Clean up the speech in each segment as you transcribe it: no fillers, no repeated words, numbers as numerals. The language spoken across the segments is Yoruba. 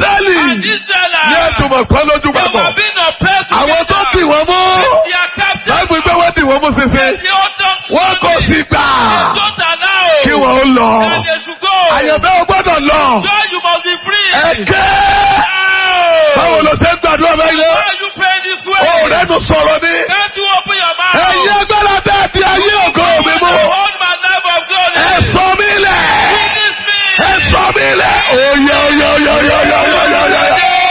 Ísírẹ́lì And Israelites, ní ẹ̀tùmọ̀ pẹ́ lójú they papọ̀. were being oppressed Àwọn tó together. dì wọ́n mú. Their captives, Láìpẹ́ pé wọ́n dì wọ́n mú ṣinṣin. they hold them Wọ́n kò strongly. sì gbà Don't allow kí wọ́n ó lọ. that they should go. Àyànfẹ́ o gbọ́dọ̀ lọ. So you must be free. Ẹ̀kẹ́. Báwo How? ló ṣe ń gbàdúrà báyìí lọ? Why are you praying this way? Ó rẹ́nu sọ̀rọ̀ ni. Can't you open your mouth? Ẹ̀yin agbára tẹ́ ẹ di ayé ògo mi mú. Hold my life of glory. Ẹ sọ mí lẹ̀. Release me. Ẹ sọ mí lẹ̀. Oyè oyè oyè oyè oyè oyè oyè.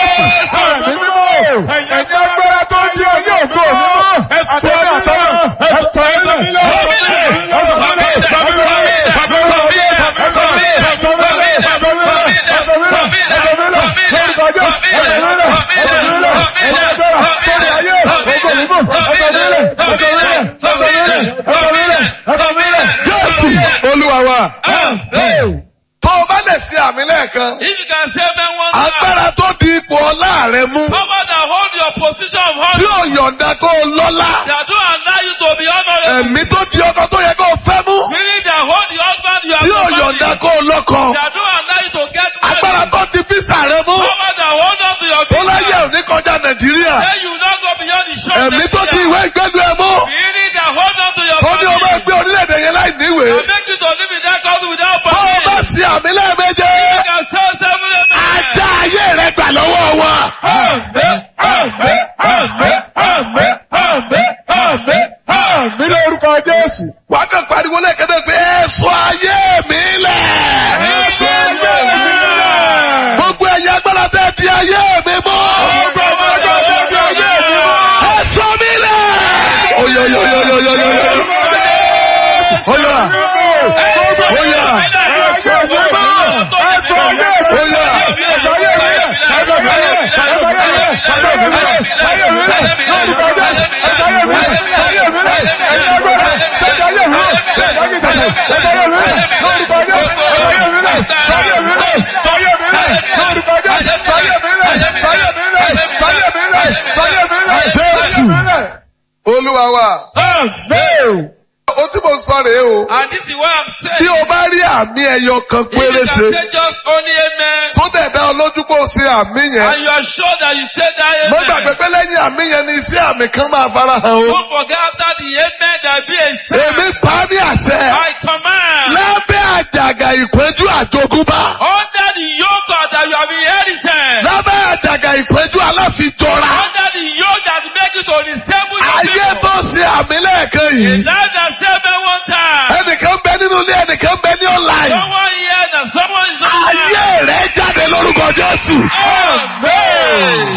Ẹ̀yin agbára tó di ayé ògo mi mú. Ẹ sọ mí lẹ̀. Ẹ sọ mí lẹ̀. Jésù Olúwa wa. Tó o bá lè ṣe àmì lẹ́ẹ̀kan. If you can say amen one time, Agbára tó di ipò ọlá rẹ mú. power that hold your position of Tí honor, ò yọ̀ǹda kó o lọ́lá. that don't allow you to be honorable, Ẹ̀mí tó di ọkọ tó yẹ kó o fẹ́ mú. spirit that hold the husband you Tí ò are yọ̀ǹda married, kó o lọ́kọ. that don't allow you to get Agbára married, tó di físà rẹ mú. power that hold on to your Tó láyé visa, òní kọjá Nàìjíríà. say you will not go beyond the shore. Ẹ̀mí tó di ìwé ìgbẹ́lu ẹ mú. Spirit that hold on to your Tó ní o máa family, gbé orílẹ̀-èdè yẹn láì níwèé. that make you to live in that country without Tó o bá family. ṣe àmì lẹ́ẹ̀méje. You can say seven Ajá amen. ayé rẹ gbà lọ́wọ́ wọn. Àmín lórúkọ Jésù. Wàá kàn pariwo lẹ́ẹ̀kẹ́dẹ́ pé ẹ sọ ayé mi lẹ̀. Gbogbo ẹ̀yà agbára tẹ́ di ayé mi mú. Ẹ sọ mí lẹ̀. Oyoyoyoyoyoyoyo. Oya. Oya. Jésù Olúwa wa. Ó tí mo sọ rèé o. And this is what I'm saying. Tí o bá rí àmì ẹyọ kan If you péré can ṣe, say just only amen, tó dẹ̀ dá ọ lójú kó o ṣe àmì yẹn. and you are sure that you said that Mo gbàgbé amen, pé lẹ́yìn àmì yẹn ni iṣẹ́ àmì kan máa fara hàn o. don't forget after the amen there be a Èmi sign. pa á ní àṣẹ. I command, Lábẹ́ àjàgà ìpẹ́jú àjogúnbá. under the yoke that you have inherited, Lábẹ́ àjàgà ìpẹ́jú aláfijọra. under the yoke that make you to resemble your Ayé people. tó ṣe àmì lẹ́ẹ̀kan A yìí. life that say amen one time. Ẹnìkan bẹ nínú ilé, ẹnìkan bẹ ní online. Someone here and someone is on Ayé rẹ̀ jáde lórúkọ Jésù. Amen.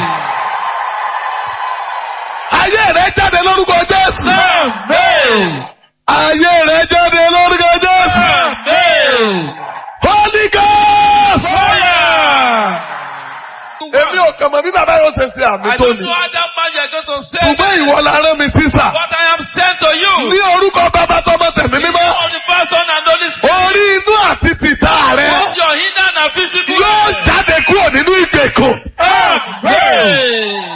Ayé rẹ̀ jáde lórúkọ Jésù. Amen. Ayé rẹ̀ jáde lórúkọ Jésù. Amen. Holy Ghost. Fire. Èmi ò kàn mọ̀ bí bàbá yóò ṣe ṣe àmì I tó don't ní. know how that man you are going to say. Ṣùgbọ́n ìwọ la rán mi sísà. But I am sent to you. Ní orúkọ bàbá tọmọ tẹ̀mí mímọ́. Of the first son and Holy Spirit. Orí inú àti tìta rẹ̀ Both your hidden and physical. yóò jáde kúrò nínú ìgbèkùn. Amen.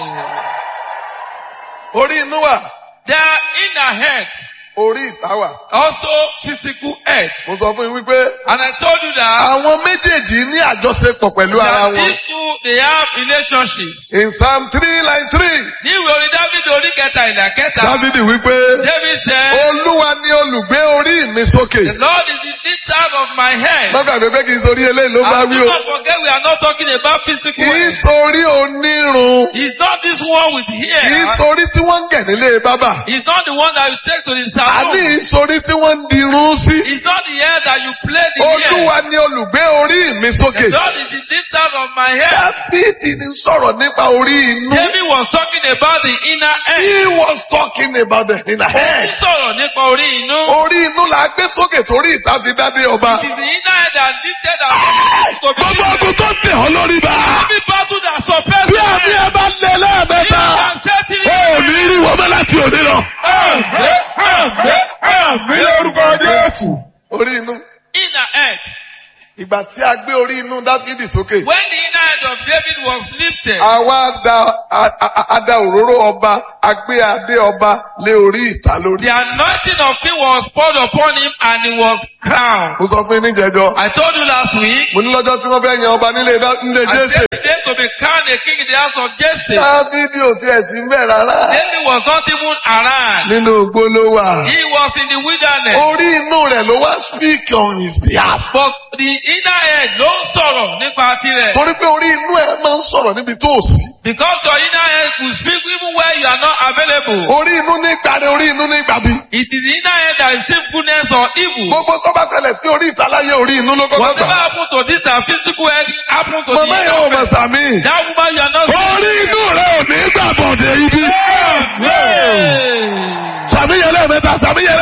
Orí inú wà, Their inner heads, orí ìta wà. also physical head. Mo sọ fún yín wípé And I told you that, àwọn méjèèjì ní àjọṣepọ̀ pẹ̀lú ara that wọn. these two, they have relationships. In Psalm 3:3, Ní ìwé orin Dáfídì orí kẹta ìlà kẹta, Dávidi wípé David said, Olúwa ni olùgbé orí mi the sókè. Lord is the lifter of my head. Má gbàgbé pé kì í sórí eléyìí ló bá And wí do o. not forget we are not talking about physical Kì í head. sórí onírun. He's not this one with Kì í hair. sórí tí wọ́n ń gẹ̀ nílé bábà. He's not the one that you take to the Àní salon. ìsorí tí wọ́n ń dirun sí. He's not the hair that you play the hair. Olúwa ni olùgbé orí mi The sókè. Lord is the lifter of my head. Dáfídì ní sọ̀rọ̀ nípa orí inú. David was talking about the inner head. He was talking about the inner Ó head. sọ̀rọ̀ nípa orí inú. Orí inú la gbé sókè torí ìta fi dádé ọba. It is the inner head that lifted us to be Gbogbo ogun tó tẹ̀ ọ́ lórí bá. Every battle that suppress Bí the àmì head. ẹ bá lẹ lẹ́ẹ̀mẹ́ta, ó ní rí wọn mọ́ láti òní lọ. Àmín lórúkọ Jésù. Orí inú. Inner head. Ìgbà tí a gbé orí inú Dáfídì sókè. When the inner head of David was lifted, Àwa da òróró ọba, a gbé adé ọba lé orí ìta lórí. the anointing of king was poured upon him and he was crowned. Mo sọ fún yín níjẹjọ. I told you last week, Mo ní lọ́jọ́ tí wọ́n fẹ́ yan ọba nílé I Jésè. said the day to be crowned a king in the house of Jesse. Dáfídì ò tiẹ̀ sí mbẹ̀ rárá. David was not even around. Nínú igbó ló wà. He was in the wilderness. Orí inú rẹ̀ ló wá speak on his behalf. But the inner head ló ń sọ̀rọ̀ nípa tirẹ̀. Torí pé orí inú ẹ̀ máa ń sọ̀rọ̀ níbi tó ò sí. Because your inner head will speak even when you are not available. Orí inú ní ìgbà ni orí inú ní ìgbà bí. It is the inner head that receives goodness or evil. Gbogbo tó bá ṣẹlẹ̀ sí orí ìtàláyé orí inú ló kọ́kọ́ Whatever gbà. happened to this our physical head happened to the Màmá yẹn ò inner mọ̀ head. sàmì. That woman you are not Orí inú rẹ̀ ò ní gbàbọ̀dé ibi. Sàmì yẹn lẹ́ẹ̀mẹ́ta, sàmì yẹn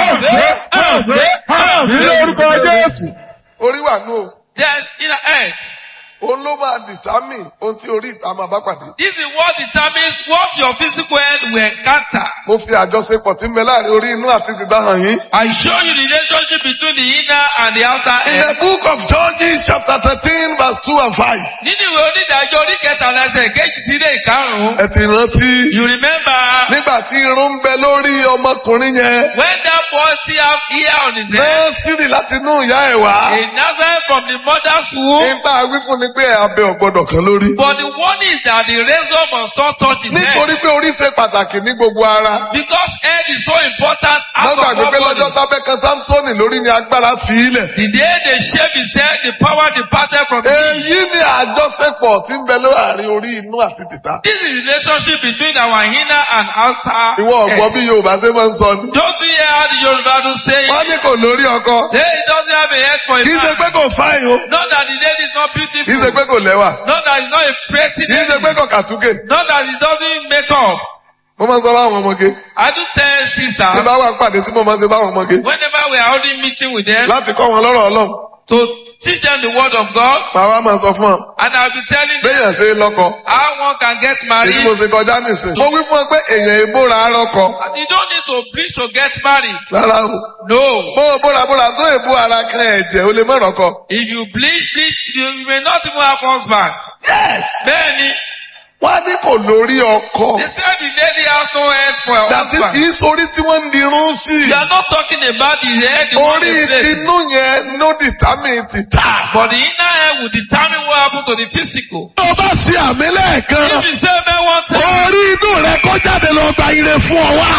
lẹ́ẹ̀mẹ́ta. Ní orúkọ Jésù. Orí wà nù o. There's inner head. Òun ló máa determine ohun tí orí ìta máa bá pàdé. This is what determines what your physical head will encounter. Mo fi àjọṣepọ̀ tí ń bẹ láàrin orí inú àti ìdá hàn yín. I show you the relationship between the inner and the outer In head. the book of Judges chapter 13 verse 2 and 5. Nínú ìwé onídàájọ́ orí kẹtàlá ẹsẹ̀ kejì sí ilé ìkarùn-ún. Ẹ ti rántí. You remember Nígbà tí irun ń bẹ lórí ọmọkùnrin yẹn. when that boy still have hair on his head. Nọ́ọ̀sìrì láti inú ìyá ẹ̀ wá. A Nazareth from the mother's womb. Nígbà wífún ni pé abẹ́ ọ̀gbọ́dọ̀ kan lórí. But the warning is that the razor must not touch his head. Nítorí pé orí ṣe pàtàkì ní gbogbo ara. Because head is so important Má out of gbàgbé pé all lọ́jọ́ body. tábẹ́ kan Sámsónì lórí ni agbára fi í lẹ̀. The day they shave his head, the power departed from him. Èyí ni àjọṣepọ̀ tí ń bẹ láàrin orí inú àti tìta. This is the relationship between our inner and outer Ìwọ ọ̀gbọ́n bí Yorùbá ṣe máa ń sọ ni. Don't you hear how the Yoruba do say Wọ́n it? ní kò lórí ọkọ. Hey, he doesn't have a head for a Kì í ṣe man. pé kò fáìn o. Not that the lady is not Kì í ṣe beautiful. pé kò lẹ́wà. Not that he's not a pretty Kì í ṣe lady. pé kò kàtúkè. Not that he doesn't make up. Mo máa ń sọ báwọn ọmọge. I do tell Bí sisters, bá wà pàdé tí mo máa ń ṣe báwọn ọmọge. whenever we are holding meeting with them, Láti kọ́ wọn lọ́rọ̀ Ọlọ́run. to teach them the word of God, Màá wá máa sọ fún ọ. and I'll be telling them Béèyàn ṣe é lọ́kọ. how one can get Èyí mo married. ṣe kọjá nìsín. Mo wí fún ọ pé èèyàn ìbúra arọ́kọ. You don't need to bleach to get married. Rárá o. No. Bó o búra tó èbú ara kan ẹ̀jẹ̀ o lè mọ̀ rọ́kọ. If you bleach, you may not even have husband. Yes. Bẹ́ẹ̀ni, Wọ́n á ní kò lórí ọkọ. they said the lady has no head for a Dàtí husband. kì í sórí tí wọ́n ń dirun sí. You are not talking about the head, the one Orí they place. tinú yẹn ló dìtámì tìta. But the inner head will determine what happens to the physical. Tó o bá ṣe àmì lẹ́ẹ̀kan, If you say man one time, orí inú rẹ kó jáde lọ gba ire fún ọ wá.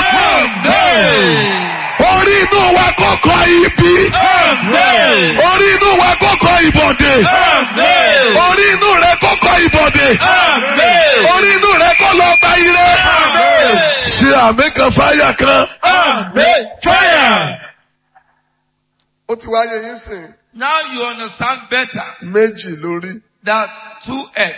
Orí inú wa kọ́kọ́ ibi. Orí inú wa kọ́kọ́ ìbọ̀dé. Orí inú rẹ kọ́kọ́ ìbọ̀dé. Orí inú rẹ kọ́ lọ gba ire. Ṣe àmì kan fáyà kan. Ó ti wáyé yín sìn. now you understand better Méjì lórí. that two heads.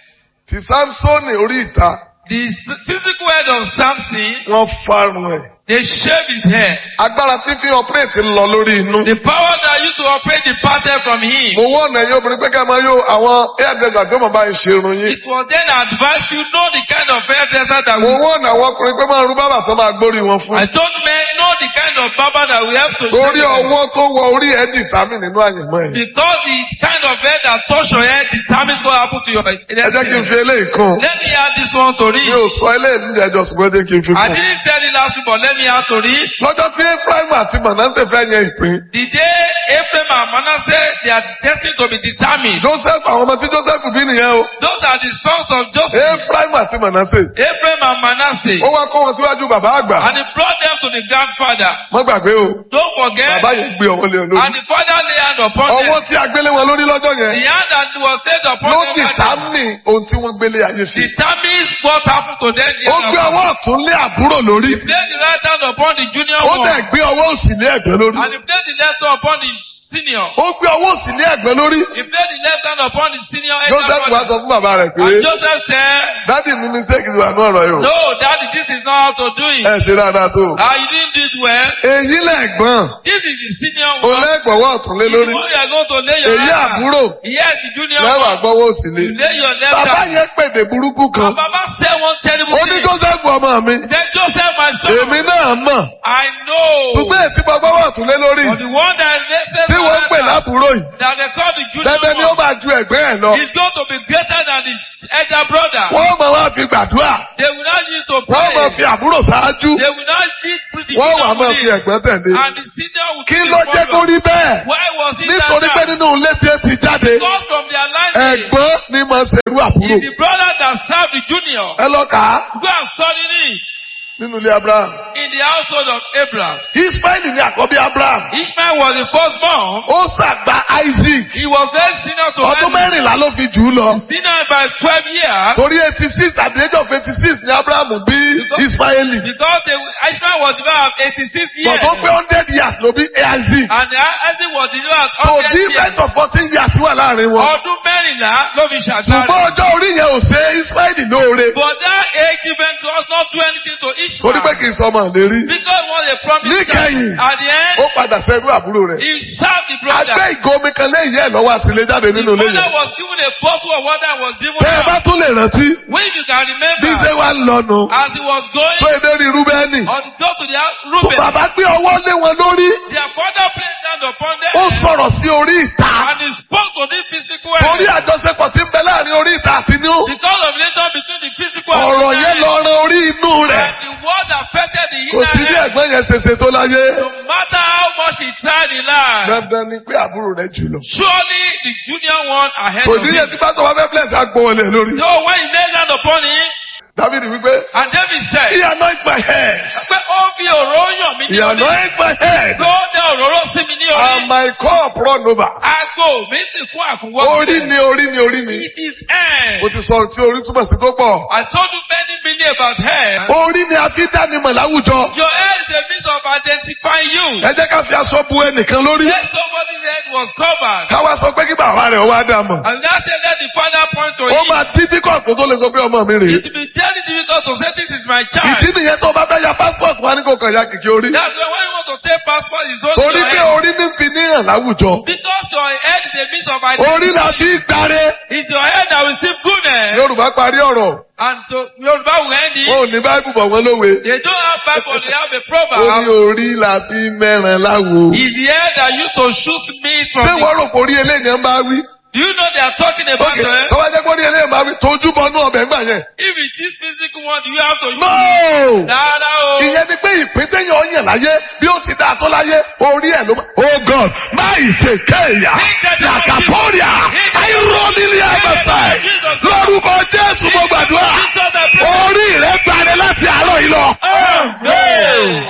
Ti Sámsónì orí ìta. The physical head of Samson, Wọ́n farun ẹ̀. they shave his hair. Agbára tí fi ọ̀pẹ́rẹ́tì lọ lórí inú. The power that used to operate departed from him. Mo wọ́n ọ̀nà ẹ̀yìn obìnrin pé ká máa yó àwọn hairdresser tí ó máa bá ń ṣe irun yín. It was then advised you know the kind of hairdresser that Mo we. wọ́n ọ̀nà àwọn ọkùnrin pé máa rú bábà tó máa gbórí wọn fún. I told men know the kind of barber that we have to Torí shave. ọwọ́ tó wọ orí ẹ̀ dìtámì nínú àyẹ̀mọ́ ẹ̀. Because the kind of hair that touch your head determines what happens to your Ẹ jẹ́ kí n fi head. eléyìí kún. Let me add this one to Mi read. ò sọ eléyìí níjà ẹjọ́ ṣùgbọ́n ẹ jẹ́ kí n fi I kún. didn't tell it last week, but let me add to read. Lọ́jọ́ tí Ephraim àti Manasseh fẹ́ yan ìpín. The day Ephraim and Manasseh, they are destined to be determined. Joseph àwọn ọmọ tí Joseph bí nìyẹn o. Those are the sons of Joseph. Ephraim àti Manasseh. Ephraim and Manasseh. Ó wá kó wọn síwájú bàbá àgbà. And he brought them to the grandfather. Má gbàgbé o. Don't forget. Bàbá yẹn gbé ọwọ́ lé ọ And lórí. the father lay hand upon Ọwọ́ them. tí a gbélé wọn lórí lọ́jọ́ The yẹn. hand that was laid upon Ló them dìtámì ohun tí wọ́n gbélé ayé ṣe. determines what happened to them. Ó gbé ọwọ́ ọ̀tún lé àbúrò lórí. He placed the right hand upon the junior Ó one. dẹ̀ gbé ọwọ́ òsì lé ẹ̀gbẹ́ lórí. And he placed the left hand upon the senior. Ó gbé ọwọ́ òsì lé ẹ̀gbẹ́ lórí. He placed the left hand upon the senior elder Joseph wá brother. sọ fún bàbá rẹ̀ pé And Joseph said, dádì mi mistake ti wà ní ọ̀rọ̀ yìí o. no, daddy, this is not how to do it. Ẹ ṣe dáadáa tó. You didn't do it well. Èyí lẹ̀gbọ́n. This is the senior O one. lẹ́gbọ̀wọ́ ọ̀tún lé lórí. Before you are going to lay your Èyí hand. àbúrò. Yes, the junior Lẹ́wà one. gbọ́wọ́ òsì lé. You lay your left Bàbá hand. yẹn pèdè burúkú kan. And Baba said one terrible Ó ní thing. Joseph ọmọ mi. Then Joseph, my son, Èmi náà mọ̀. I know. Ṣùgbọ́n èsì gbọ́wọ́ ọ̀tún lé lórí. But the one that Tí wọ́n ń pè lábúrò yìí. that they call the junior Dandan ni ó one máa ju ẹ̀gbẹ́ ẹ̀ lọ. is going to be greater than the elder brother. Wọ́n máa wá fi gbàdúrà. They will not need to Wọ́n máa pray. fi àbúrò ṣáájú. They will not need the Wọ́n wà junior máa fi will ẹ̀gbẹ́ tẹ̀lé. and the senior will Kí be ló the jẹ́ kó follower. rí bẹ́ẹ̀? Why was it Nítorí pé that? nínú ilé tí ó ti jáde. Because from their lineage, Ẹ̀gbọ́n ni máa ṣerú àbúrò. It's the brother that served the junior. Ẹ lọ kà á Go and study it. nínú ilé Abraham. In the household of Abraham. Ismail ni àkọ́bí Abraham. Ishmael was the firstborn. Ó ṣàgbà Isaac. He was very senior to Ọdún Isaac. 14 ló fi jù ú lọ. Senior by 12 years. Torí 86 at the age of 86 ni Abraham bí Ismaili. Because Ishmael was about 86 years. Bọ̀dọ̀ pé 100 years ló bí Isaac. And Isaac was delivered So 100 years. different of 14 years wà láàrin wọn. Ọdún mẹ́rìnlá ló fi Ṣùgbọ́n ṣàṣàrò. ọjọ́ orí yẹn ò ṣe Ismaili lóore. But that age given to us not do anything to Ishmael. Torí pé kì í sọ ọmọ lérí. Because what they promised Níkẹyìn, at the end, ó padà sẹ́rú àbúrò rẹ̀. he served the brother. Agbẹ́ ìgò omi kan lẹ́yìn ẹ̀ lọ́wọ́ àsìlẹ̀ jáde The nínú ilé brother yẹn. was given a bottle of water and was given Tẹ́ ẹ bá out. tún lè rántí, When you can bí remember, ṣe wá ń lọ́nu, as he was going tó èdè rí Rúbẹ́nì. on the top to the house, Tó Reuben, bàbá gbé ọwọ́ lé wọn lórí, their father placed hand upon them ó sọ̀rọ̀ sí orí ìta. and he spoke to this physical Torí element. àjọṣepọ̀ tí ń bẹ láàrin orí ìta àti inú. Because of relation between the physical Ọ̀rọ̀ yẹn lọ ran orí inú rẹ̀. and the word affected the Kò sí bí inner ear. ẹ̀gbọ́n yẹn ṣe ṣe tó láyé. No matter how much he tried in life, Dandan ni pé àbúrò rẹ̀ jù lọ. surely the junior one ahead Kò of ní him. yẹn tí pásítọ̀ bá fẹ́ bless àgbọ̀n wọlé lórí. So when he laid hand upon him, Dábìdì wípé, and David said, he anoint my head. pé ó fi òróró yàn mí ní He orí. anoint my head. Tó dé òróró sí mi ní And orí. my cup run over. Aago mi sì kún àkúnwọ́. Orí ni orí ni orí ni. It is end. Mo ti sọ tí orí túmọ̀ sí tó pọ̀. I told you many meaning about hair. Orí ni a fi dánimọ̀ láwùjọ. Your hair is a means of identifying you. Ẹ jẹ́ ká fi aṣọ bu ẹnìkan lórí. When somebody's head was covered, Káwá sọ pé kí bàbá rẹ̀ wá dà mọ̀. and that said that the father point to Ó him, máa difficult kó tó lè sọ pé ọmọ mi rèé. it will be very difficult to say this is my child. Ìdí nìyẹn tó bá fẹ́ ya passport wá ní kò kàn ya kìkì orí. That's why when you want to take passport, it's only Torí your pé head. orí ní fi níhàn láwùjọ. Because your head is a means of Orí la identity. fi gbáre. It's your head that will receive goodness. Yorùbá parí ọ̀rọ̀. And to Yoruba will end it. Wọn ò ní báìbù bọ̀ wọ́n lówe. They don't have Bible, they have a Ó ní proverb. orí la fi mẹ́ran láwo. It's the head that used to shoot meat from Ṣé the... wọ́n rò pé orí eléyìí ń bá wí? Do you know they are talking about Ókè, it? tó bá jẹ́ pé orí eléyìí máa wí, tójú bọ inú ọbẹ̀ ńgbà yẹn. If it is physical one, do you have to use it? No! Rárá o. Ìyẹn ni pé ìpín téèyàn ọyàn láyé bí ó ti dáa tó láyé orí ẹ̀ ló máa. Oh God, máa ìṣe kéèyà yàkàpọ̀rìà àìrọ́nílé àgbàsà ẹ̀ lórúkọ Jésù mo gbàdúrà orí rẹ̀ gbàre láti àárọ̀ yìí lọ. Amen.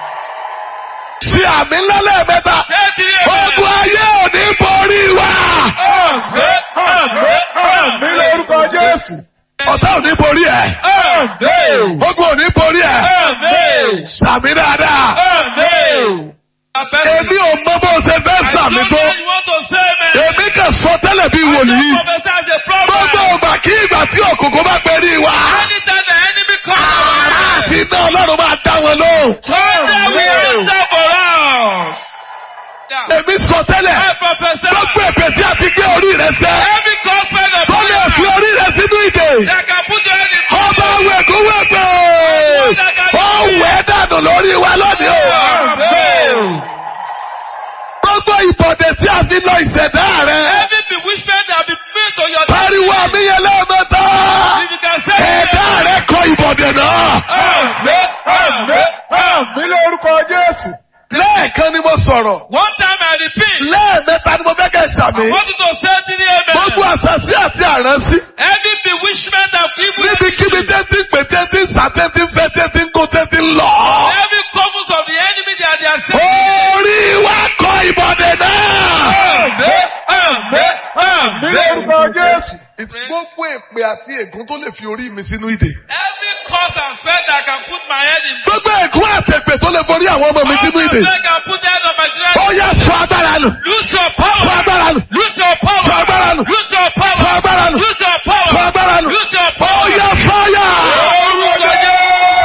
Ṣé àmì ńlá lẹ́ẹ̀mẹ́ta? Ogun ayé ò ní borí wa. Amen. Amen. Àmín lórúkọ Jésù. Ọ̀tá ò ní borí ẹ̀. Amen. Ogun ò ní borí ẹ̀. Amen. Sàmì dáadáa. Amen. Èmi ò mọ bó ṣe fẹ́ sàmì tó. You want to say, man? Èmi kàn sọ tẹ́lẹ̀ bí wòlíì. Prophesy a problem. Gbogbo ìgbà kí ìgbà tí òkùnkùn bá pẹ̀lú wa. Anytime the enemy comes, Àrà àti iná Ọlọ́run máa dá wọn lóhùn. Father, we answer for us. Èmi sọ tẹ́lẹ̀. I prophesy. Gbogbo èpè tí a ti gbé orí rẹ̀ sẹ́. Every gospel of Tó lè fi orí rẹ̀ sínú ìdè. that can put your head in Ọba wẹ̀kúwẹ̀gbẹ̀. Ó wẹ̀ dànù lórí wa lónìí o. Amen. Gbogbo ìbọ̀dẹ̀ tí a fi lọ ìṣẹ̀dá rẹ̀. Every bewitchment that be made to your Pariwo àmìyẹ lẹ́ẹ̀mẹ́ta. if you can say Ẹ̀dá rẹ̀ kọ ìbọ̀dẹ̀ náà. Amen. Amen. Àmín lórúkọ Jésù. Lẹ́ẹ̀kan ni mo sọ̀rọ̀. One time I repeat, Lẹ́ẹ̀mẹ́ta ni mo fẹ́ kẹ́ ṣàmì. I want you to say to the Gbogbo amen. àṣàṣì àti àránsí. Every bewitchment of evil, Níbikíbi tẹ́tí pè tẹ́tí sá tẹ́tí fẹ́ tẹ́tí ń kó tẹ́tí ń lọ. every covers of the enemy that they are saying. Orí wa kọ ìbọ̀dẹ̀ náà. Amen. Amen. Àmín lórúkọ Jésù. Gbogbo èpè àti ègún tó lè fi orí mi sínú ìdè. Every cause and spell that can put my head in. Gbogbo ègún àti èpè tó lè forí àwọn ọmọ mi sínú ìdè. That can put the head of my Ó children. yá sọ agbára nù. Lose your Sọ power. agbára nù. Lose your power. Sọ agbára nù. Lose your Sọ power. agbára nù. Lose your Sọ power. agbára nù. Lose your Ó power. yá fáyà. Orúkọ Jésù.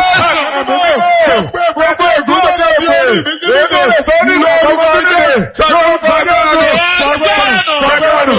Gbogbo ègún tó dé bí orí mi ti ní lè sọ nínú orúkọ Jésù. Lórúkọ Jésù. Sọgbẹ́rù.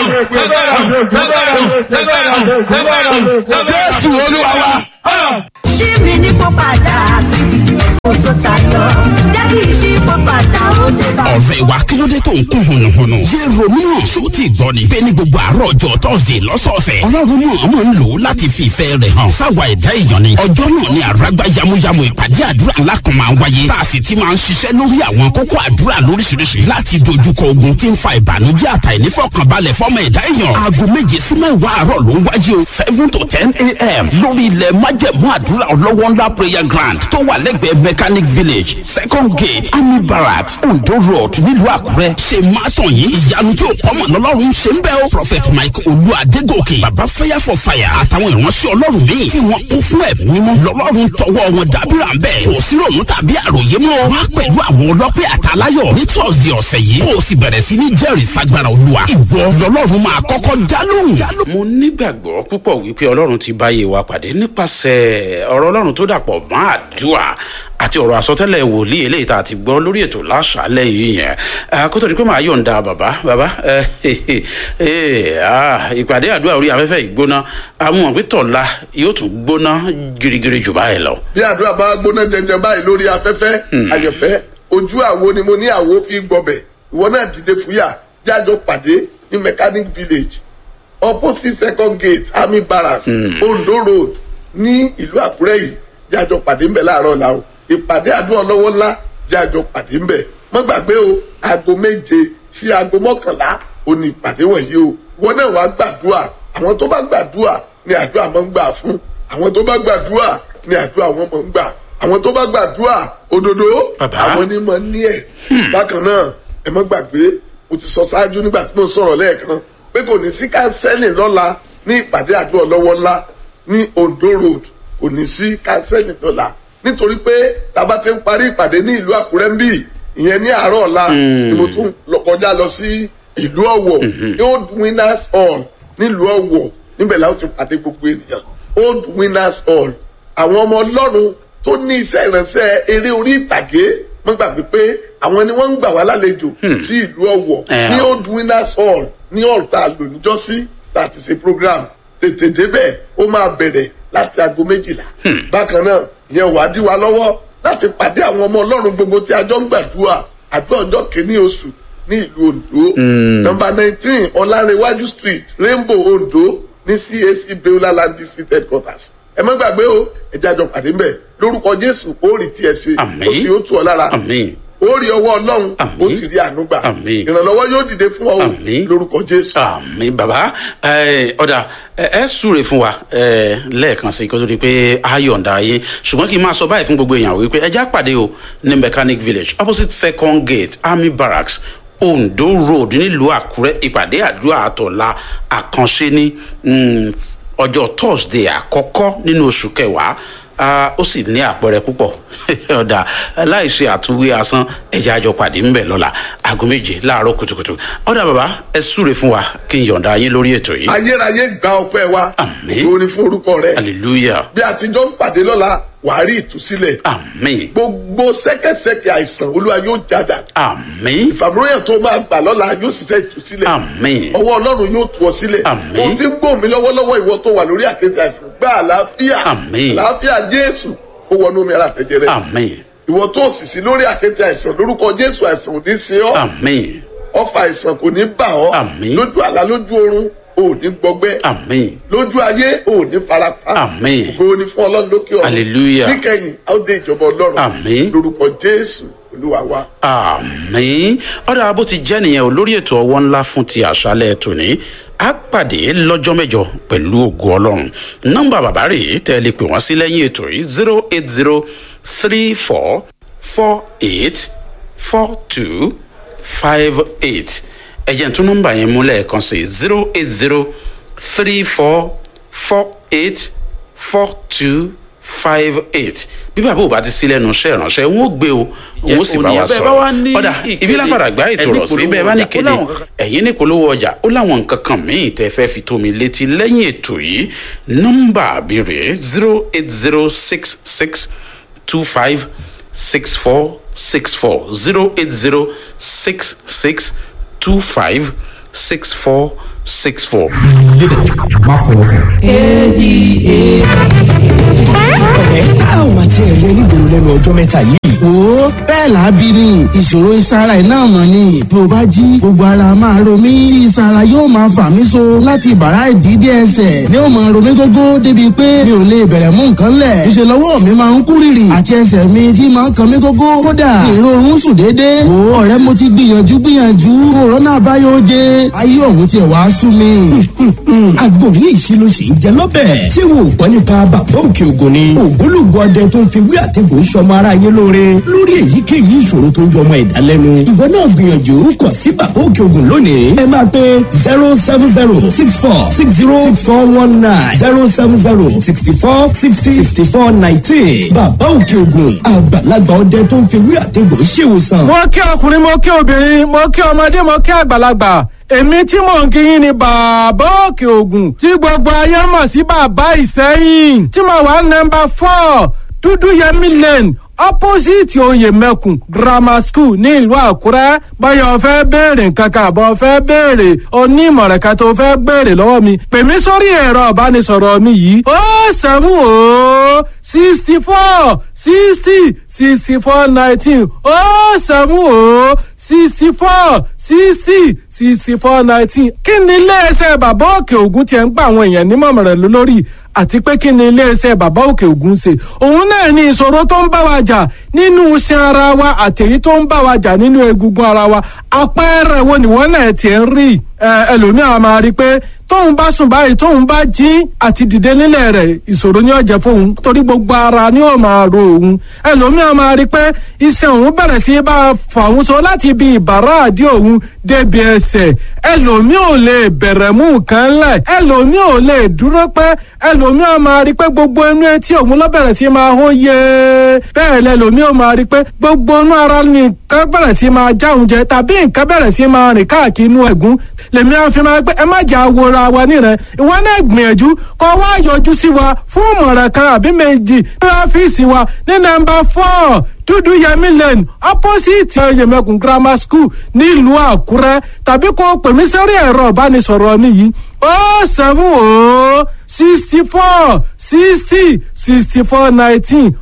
Jésù Olúwa wa. ṣí mi ní kó padà síbi èkó tó tayọ. Jẹ́ kí ìṣípò padà ó dé bá. ọ̀rẹ́ wa kí ló dé tó ń kún hùnùhùnù. yé romeo ṣó ti gbọ́ ni. bẹ́ẹ̀ ni gbogbo àárọ̀ ọjọ́ tọ́sídẹ̀ẹ́ lọ́sọ̀ọ̀sẹ̀. ọlọ́run mọ̀ ọmọ ń lò ó láti fi ìfẹ́ rẹ̀ hàn. sáwa ẹ̀dá èèyàn ni. ọjọ́ náà ni àràgbá yamuyamu ìpàdé àdúrà ńlá kan máa ń wáyé. tá a sì ti máa ń ṣiṣẹ́ lórí àwọn kókó àdúrà lóríṣiríṣi. láti dojúkọ ogun tí ń fa ìbànújẹ́ àtàìnífọ̀kànbalẹ̀ fọ́mọ ẹ̀dá èèyàn. aago 7 sí 10 àárọ̀ ló ń wáyé o. 7 to 10 a.m. lórí ilẹ̀ májẹ̀mú àdúrà ọlọ́wọ́ ńlá prayer ground tó wà lẹ́gbẹ̀ẹ́ mechanic village second gate army barracks ondo road nílùú àkúrẹ́. ṣe máa tàn yín ìyanu tí ó kọ́mọ̀ lọ́lọ́run ṣe ń bẹ́ o. prophet mike olú adégòkè baba fire for fire àtàwọn ìránṣẹ́ ọlọ́run míì tí wọ́n kún fún ẹ̀mí mímọ́ lọ́lọ́run tọwọ́ wọn dábìrà ń bẹ̀. kò sí ròmù tàbí àròyé mọ́. wá pẹ̀lú àwọn ọlọ́pẹ́ àtàláyọ̀ ní thursday ọ̀sẹ̀ yìí. kó o sì bẹ̀rẹ̀ sí ní jẹ́rìí sagbára olúwa. ìwọ lọ́lọ́run máa kọ́kọ́ dá lóhùn. mo nígbàgbọ́ púpọ̀ wípé ọlọ́run ti báyé wa pàdé nípasẹ̀ ọ̀rọ̀ ọlọ́run tó dàpọ̀ mọ́ àdúrà àti ọ̀rọ̀ àsọtẹ́lẹ̀ wòlíì eléyìí tá a ti gbọ́ lórí ètò láṣálẹ̀ yìí yẹn. kó tó di pé màá yọ̀ǹda bàbá ìpàdé àdúrà orí afẹ́fẹ́ ìgbóná àwọn òpin tọ̀la yóò tún gbóná girigiri jù báyìí lọ. bí àdúrà bá gbóná jẹjẹ báyìí lórí afẹ́fẹ́ àyẹ̀fẹ́ ojú àwo ni mo ní àwo fi gbọbẹ̀ ìwọ náà dìde fúyà jájọ pàdé ní mechanic village opposite second gate army barracks ondo road ní ìlú àkúrẹ́ yìí jájọ pàdé ńbẹ̀ láàárọ̀ la o ìpàdé àdúrà lọ́wọ́ ńlá jájọ pàdé ńbẹ̀ má gbàgbé o aago 7 sí aago 11 òní ìpàdé wọ̀nyí o wọn náà wàá gbàdúrà àwọn tó bá gbàdúrà ni àdúrà máa ń gbà fún àwọn tó bá gbàdúrà ni àdúrà wọn máa ń gbà àwọn tó bá gbàdúrà òdodo àwọn ni máa ń ní ẹ̀. bákan náà ẹ má gbàgbé mo ti sọ ṣáájú nígbà tí mo sọ̀rọ̀ lẹ́ẹ̀kan pé kò ní sí kánsẹ́lì lọ́la ní ìpàdé àdúrà lọ́wọ́ ńlá ní ondo road kò ní sí kánsẹ́lì lọ́la nítorí pé tàbá ti ń parí ìpàdé ní ìlú àkúrẹ́ ń bì ìyẹn ní àárọ̀ ọ̀la ni mo tún kọjá lọ sí ìlú ọ̀wọ̀ old winners hall nílùú ọ̀wọ̀ níbẹ̀ láwọn ti pàdé gbogbo ènìyàn old winners hall àwọn ọmọ ọlọ́run tó ní iṣẹ́ ìránṣẹ́ eré orí ìtàgé wọ́n gbàgbé pé àwọn ni wọ́n ń gbà wá lálejò sí ìlú ọ̀wọ̀ ní old winners hall ní hall tá a lò níjọ́sí tá a ti ṣe program tètè débẹ̀ ó máa bẹ̀rẹ̀ láti aago 12. bákan náà ìyẹn wàá dí wa lọ́wọ́ láti pàdé àwọn ọmọ ọlọ́run gbogbo tí a jọ ń gbàdúrà àdúrà ọjọ́ kìíní oṣù ní ìlú ondo number 19 ọlárẹ̀wájú street rainbow ondo ní cac beola land district headquarters. ẹ má gbàgbé o ẹ jájọ pàdé ńbẹ̀ lórúkọ jésù ó rí tí ẹ ṣe ó sì ó tù ọ lára ó rí ọwọ́ ọlọ́run ó sì rí àánú gbà ìrànlọ́wọ́ yóò dìde fún ọ lórúkọ jésù. àmín bàbá ọ̀dà ẹ súre fún wa lẹ́ẹ̀kan sí kó tó di pé a yọ̀ǹda ayé ṣùgbọ́n kí n máa sọ báyìí fún gbogbo èèyàn wípé ẹja pàdé o ní mechanic village opposite second gate army barracks ondo road nílùú àkúrẹ́ ìpàdé àdúrà àtọ̀la àkànṣe ní ọjọ́ thursday àkọ́kọ́ nínú oṣù kẹwàá ó sì ní àpẹẹrẹ púpọ̀ ọ̀dà láìṣe àtúwé asán ẹ̀jẹ̀ àjọ pàdé ńbẹ̀ lọ́la aago 7 láàárọ̀ kùtùkùtù ọ̀dà bàbá ẹ súre fún wa kí n yọ̀ǹda yín lórí ètò yìí. ayérayé gba ọpẹ́ wa lórí fún orúkọ rẹ hallelujah. bí a ti jọ ń pàdé lọ́la wàá rí ìtúsílẹ̀. àmín. gbogbo sẹ́kẹ̀sẹ̀kẹ̀ àìsàn olúwa yóò jádà. àmín. ìfàmúròyìn tó máa gbà lọ́la yóò sì fẹ́ ìtúsílẹ̀. àmín. ọwọ́ ọlọ́run yóò tú ọ sílẹ̀. àmín. o ti ń gbọ́ mi lọ́wọ́lọ́wọ́ ìwọ tó wà lórí àkéte àìsàn gba àlàáfíà. àmín. àlàáfíà jésù ó wọnú mi ara àtẹ̀jẹ̀ rẹ. àmín. ìwọ tó sì sí lórí àkéte àìsàn lórúkọ jésù àìsàn ò ní ṣe ọ́. àmín. ọfà àìsàn kò ní bà ọ́. àmín. lójú àlá lójú oorun o ò ní gbọgbẹ́. àmín. lójú ayé o ò ní farapa. àmín. ògo ni fún ọlọ́run lókè ọ̀run. hallelujah. níkẹyìn a ó dé ìjọba ọlọ́run. àmín. lórúkọ jésù olúwa wa. àmín. ọ̀dà bó ti jẹ́ nìyẹn o lórí ètò ọwọ́ ńlá fún ti àṣálẹ̀ tòní a pàdé lọ́jọ́ mẹ́jọ pẹ̀lú ògo ọlọ́run nọ́mbà bàbá rèé tẹ́ ẹ lè pè wọ́n sí lẹ́yìn ètò yìí 08034484258 ẹ̀jẹ̀ tún nọ́mbà yẹn mú lẹ́ẹ̀kan sí 08034484258 bí bàbá ò bá ti sí lẹ́nu iṣẹ́ ìránṣẹ́ wọn ò gbé o òun sì bá wa sọ̀rọ̀ ọ̀dà ibi láfàrà gbá ètò rọ̀ sí bẹ́ẹ̀ bá ní kéde ẹ̀yin ní polówó ọjà ó láwọn nǹkan kan míì tẹ́ fẹ́ fi tó mi létí lẹ́yìn ètò yìí nọ́mbà mi rèé 08066256464. ọ̀rẹ́ a ò máa tiẹ̀ rí ẹni gbòòrò lẹ́nu ọjọ́ mẹ́ta yìí. wo bẹ́ẹ̀ làábí ni ìṣòro ìsara iná mọ̀ ni bí o bá jí gbogbo ara máa ro mí tí ìsara yóò máa fà mí so láti bàrá ìdídé ẹsẹ̀ ni ó máa ro mí gógó débi pé mi ò lè bẹ̀rẹ̀ mú nǹkan lẹ̀ ìṣe lọ́wọ́ mi máa ń kú rìrì àti ẹsẹ̀ mi tí máa ń kan mí gógó kódà ìrorun sùn déédéé wo ọ̀rẹ́ mo ti gbìyànjú kòrónà báyọ̀ jẹ ayé òun tiẹ̀ wá sú mi. agbóhùn ìṣirò sì ń jẹ lọ́bẹ̀. ṣé wo gbọ́ nípa bàbá òkè ògùn ni. ògbólógbòó ọdẹ tó ń fi wí àtẹ̀gùn sọmọ ara yé lóore lórí èyíkéyìí ìṣòro tó ń jọmọ ẹ̀dá lẹ́nu. ìwọ náà gbìyànjú kọ̀ sí bàbá òkè ògùn lónìí. ẹ máa pe 07064646419 07064606419. bàbá òkè ògùn àgbàlagbà ọdẹ tó ń fi wí àtẹ̀gùn ṣèwòsàn. mo kí ọkùnrin mo kí obìnrin mo kí ọmọdé mo kí àgbàlagbà èmi tí mò ń kí yín ni bàbá òkè ògùn tí gbogbo ayé mọ̀ sí bàbá ìsẹ́yìn tí mo wà nọ́mbà 4 dúdú yẹmí lane opposite oyè mẹ́kùn grammar school ní ìlú àkúrẹ́ báyọ̀ fẹ́ béèrè nǹkan kan àbọ̀ fẹ́ béèrè onímọ̀ràn kan tó fẹ́ béèrè lọ́wọ́ mi pè mí sórí ẹ̀rọ ìbánisọ̀rọ̀ mi yìí 07064606419 07064606419 kí ni iléeṣẹ́ bàbá òkè ògùn tiẹ̀ ń gba àwọn èèyàn nímọ̀ràn lórí àti pé kí ni iléeṣẹ́ bàbá òkè ògùn ṣe òun náà ní ìṣòro tó ń bá wa jà nínú iṣan ara wa àtẹ̀yí tó ń bá wa jà nínú egungun ara wa àpẹẹrẹ wo nìwọ́n náà tiẹ̀ ń rí ẹlòmíràn máa rí i pé tóun bá sùn báyìí tóun bá jí àti dìde nílẹ̀ rẹ̀ ìṣòro ni ó jẹ́ fóun torí gbogbo ara ni ó máa ro òun ẹlòmíràn máa rí i pé iṣan òun bẹ̀rẹ̀ sí bá fà òun so láti ibi ìbàrá àdí òun débi ẹsẹ̀ ẹlòmíràn ò lè bẹ̀rẹ̀ mú nǹkan lẹ̀ ẹlòmíràn ò lè dúró pẹ́ ẹlòmíràn máa rí i pé gbogbo inú etí òun ló bẹ̀rẹ̀ sí máa hó yé bẹ́ẹ̀ lẹ́lòmíràn máa rí i pé gbogbo inú ara ni nǹkan bẹ̀rẹ̀ sí máa já òun jẹ tàbí nǹkan bẹ̀rẹ̀ sí máa rìn káàkiri inú ẹ̀gún lèmi á fi máa pé ẹ má jà wòra wa nírẹ̀ ìwọ náà gbìyànjú kó wá yọjú sí wa fún ìmọ̀ràn kan àbí méjì ní ọ́fíìsì wa ní nọ́mbà 4 dúdú yẹmí lane opposite yẹmẹkùn grammar school nílùú àkúrẹ́ tàbí kó pè mí sórí ẹ̀rọ ìbánisọ̀rọ̀ mi yìí 07064606419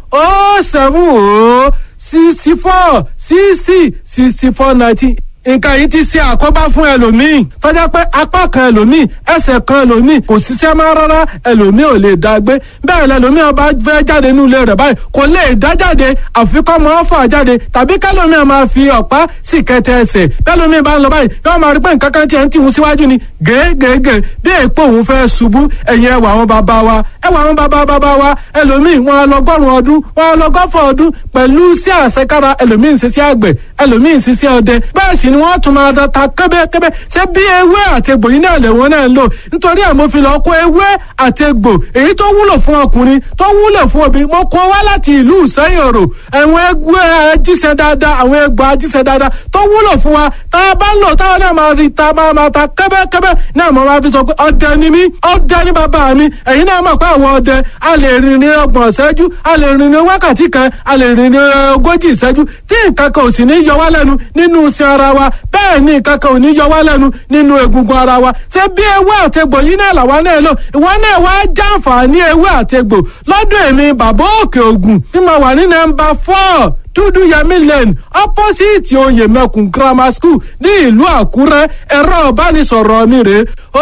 07064606419 nǹkan yìí ti ṣe àkóbá fún ẹlòmíì tọ́jà pé apá kan ẹlòmíì ẹsẹ̀ kan ẹlòmíì kò ṣiṣẹ́ máa rárá ẹlòmíì ò lè dá gbé bẹ́ẹ̀ lẹlòmíì ọba fẹ́ jáde nínú ilé rẹ̀ báyìí kò lè dá jáde àfikọ́ máa fà jáde tàbí kẹlòmíì máa fi ọ̀pá sì kẹtẹ ẹsẹ̀ kẹlòmíì bá ń lọ báyìí yóò máa rí pé nǹkan kan tiẹ̀ ń tìhun síwájú ni gègègè bí èèpo òun fẹ́ ṣubú ẹ̀yìn ẹwà àwọn bàbá wa ẹlòmíì wọn lọgọ́rùn ọdún wọn lọgọ́fọ̀ ọdún pẹ̀lú sí àṣekára ẹlòmíì ń ṣiṣẹ́ àgbẹ̀ ẹlòmíì ń ṣiṣẹ́ ọdẹ bẹ́ẹ̀ sì ni wọ́n tún máa ta kẹ́bẹ́kẹ́bẹ́ ṣé bí ewé àtegbò yìí náà lè wọ́n náà ń lò nítorí ẹ̀ mo fi lọ kó ewé àtegbò èyí tó wúlò fún ọkùnrin tó wúlò fún obìnrin mo kó wá láti ìlú ìsẹ́yìn òrò àwọn ewé ajíṣẹ́ dáadáa àwọn egbò ajíṣẹ́ dáadáa tó wúlò fún wa tá a bá ń lò táwọn náà máa rí ta máa ta kẹ́bẹ́kẹ́bẹ́ náà mo máa fi sọ pé ọdẹ ni mí ọdẹ ni bàbá mi ẹ̀yin náà mọ̀ pé àwọn ọdẹ a lè rìn ní 30 ìṣẹ́jú a lè rìn ní wákàtí kan a lè rìn ní 40 ìṣẹ́jú tí nǹkan kan ò sì ní yọ wá lẹ́nu nínú iṣẹ́ ara wa bẹ́ẹ̀ ni nǹkan kan ò ní yọ wá lẹ́nu nínú egungun ara wa ṣé bí ewé àtegbò yìí náà làwa náà lò ìwọ náà wá jàǹfààní ewé àtegbò lọ́dọ̀ èmi bàbá òkè ògùn tí mo wà ní nọ́mbà 4 dúdú yẹmí lane opposite oyè mẹ́kùn grammar school ní ìlú àkúrẹ́ ẹ̀rọ ìbánisọ̀rọ̀ mi rè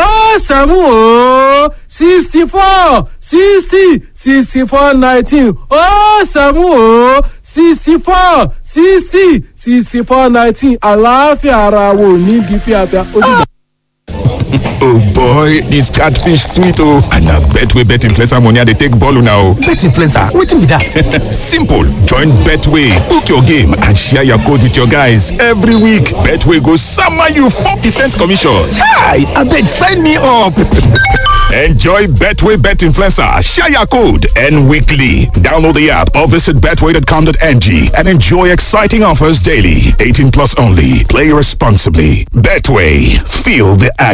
07064606419 07064606419 àlàáfíà ara wo ní di fíafíà ó dìgbà. Oh boy, this catfish sweet oh. And I bet we bet influencer money they take ball now. Bet influencer, wetin be that? Simple. Join Betway. Book your game and share your code with your guys every week. Betway goes summer you 4% commission. Hi, abeg sign me up. Enjoy Betway Bet Influencer. Share your code and weekly. Download the app or visit betway.com.ng and enjoy exciting offers daily. 18 plus only. Play responsibly. Betway. Feel the action.